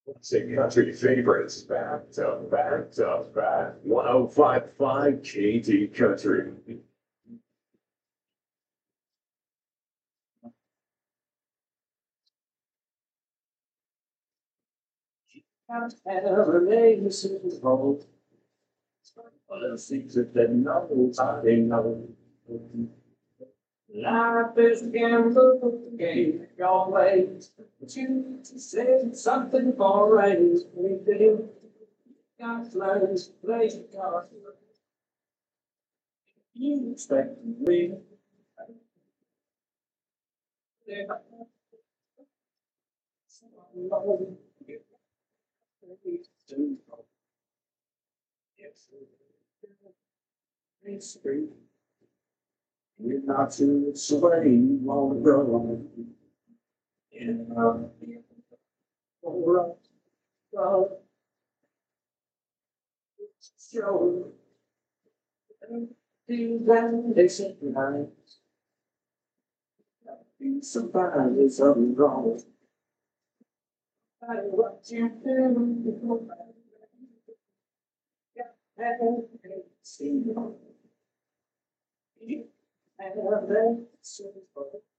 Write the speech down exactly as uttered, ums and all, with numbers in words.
Sing country favorites back to back to back. one oh five point five K D Country. Ever made Super Bowl. The secret that nobody knows. Life is a gamble, game your ways. Choose to say something for raise. We do. Got plans, play cards. You expect me. Yes, we're not too sway on the road. In a rough road, show the foundation behind. Be surprised of wrong. What you do, and see, and then